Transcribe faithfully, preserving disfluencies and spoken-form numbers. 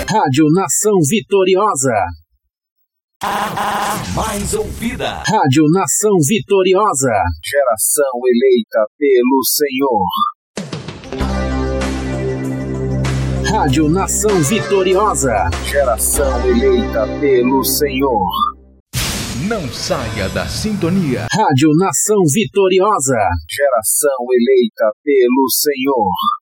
Rádio Nação Vitoriosa. A mais ouvida. Rádio Nação Vitoriosa. Geração eleita pelo Senhor. Rádio Nação Vitoriosa. Geração eleita pelo Senhor. Não saia da sintonia. Rádio Nação Vitoriosa. Geração eleita pelo Senhor.